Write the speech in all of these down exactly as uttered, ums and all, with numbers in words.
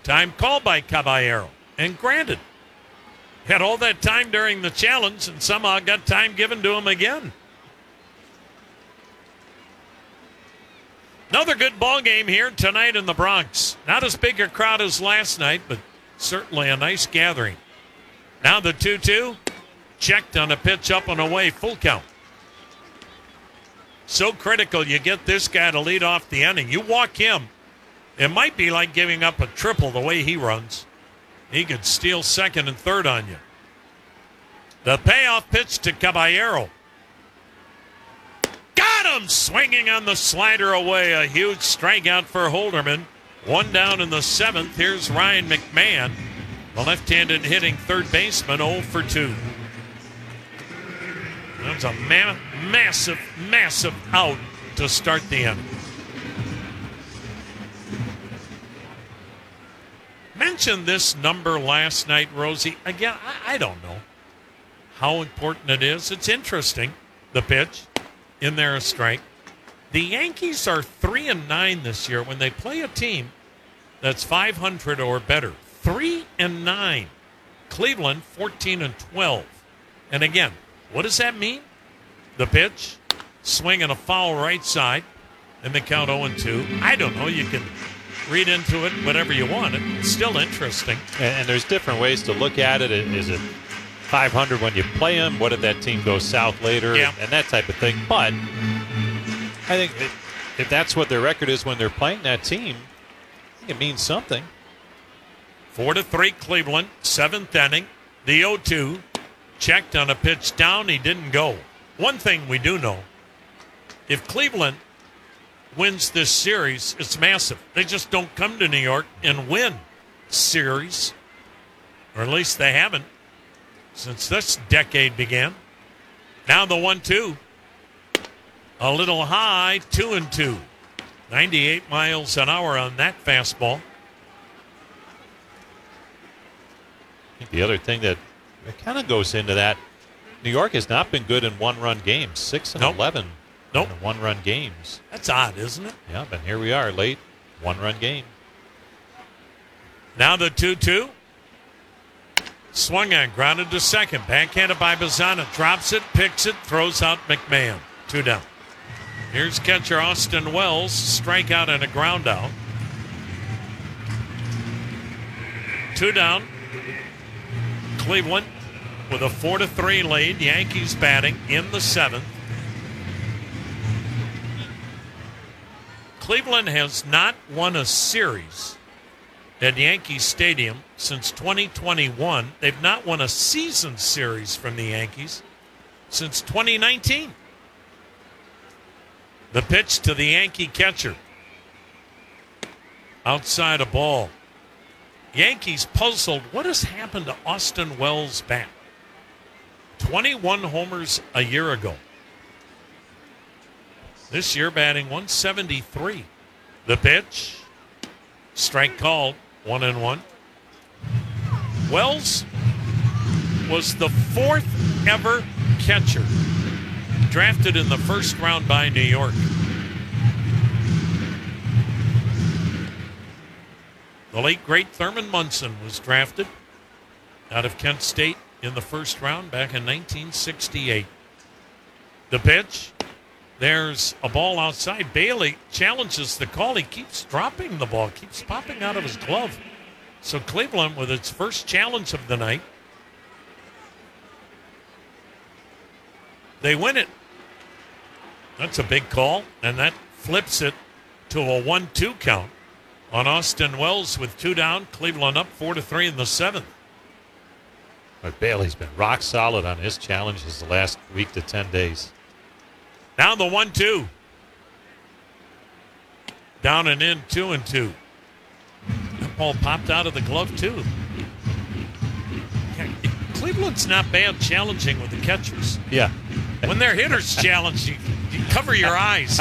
Time called by Caballero. And granted, had all that time during the challenge and somehow got time given to him again. Another good ball game here tonight in the Bronx. Not as big a crowd as last night, but certainly a nice gathering. Now the two two. Checked on a pitch up and away. Full count. So critical you get this guy to lead off the inning. You walk him, it might be like giving up a triple the way he runs. He could steal second and third on you. The payoff pitch to Caballero. Got him! Swinging on the slider away. A huge strikeout for Holderman. One down in the seventh. Here's Ryan McMahon, the left-handed hitting third baseman, oh for two. That's a ma- massive, massive out to start the inning. Mentioned this number last night, Rosie. Again, I, I don't know how important it is. It's interesting, the pitch. In there a strike. The Yankees are three and nine this year when they play a team that's five hundred or better. Three and nine. Cleveland fourteen and twelve. And again, what does that mean? The pitch, swing and a foul right side, and the count oh and two. I don't know. You can read into it whatever you want. It's still interesting. And, and there's different ways to look at it. Is it five hundred when you play them? What if that team goes south later? Yeah. And, and that type of thing. But I think it, if that's what their record is when they're playing that team, I think it means something. Four to three Cleveland, seventh inning. The oh two checked on a pitch down. He didn't go. One thing we do know, if Cleveland wins this series, it's massive. They just don't come to New York and win series, or at least they haven't since this decade began. Now the one two. A little high, two and two. ninety-eight miles an hour on that fastball. I think the other thing that kind of goes into that, New York has not been good in one-run games. Six and Nope. eleven Nope. in one-run games. That's odd, isn't it? Yeah, but here we are, late one-run game. Now the two two. Swung on, grounded to second. Backhanded by Bazzana. Drops it, picks it, throws out McMahon. Two down. Here's catcher Austin Wells. Strikeout and a ground out. Two down. Cleveland with a four to three lead. Yankees batting in the seventh. Cleveland has not won a series at Yankee Stadium since twenty twenty-one. They've not won a season series from the Yankees since twenty nineteen. The pitch to the Yankee catcher. Outside a ball. Yankees puzzled. What has happened to Austin Wells' bat? twenty-one homers a year ago. This year batting one seventy-three. The pitch. Strike called. One and one. Wells was the fourth ever catcher drafted in the first round by New York. The late, great Thurman Munson was drafted out of Kent State in the first round back in nineteen sixty-eight. The pitch. There's a ball outside. Bailey challenges the call. He keeps dropping the ball, keeps popping out of his glove. So Cleveland, with its first challenge of the night, they win it. That's a big call, and that flips it to a one two count on Austin Wells with two down. Cleveland up four to three in the seventh. But Bailey's been rock solid on his challenges the last week to ten days. Now the one two. Down and in, two and two. That ball popped out of the glove, too. Cleveland's not bad challenging with the catchers. Yeah. When their hitters challenge, you, you cover your eyes.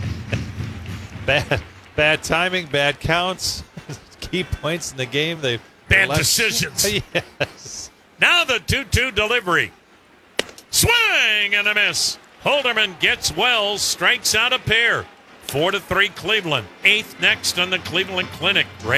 Bad bad timing, bad counts, key points in the game. They Bad decisions. Yes. Now the two two delivery. Swing and a miss. Holderman gets Wells, strikes out a pair. Four to three Cleveland. Eighth next on the Cleveland Clinic.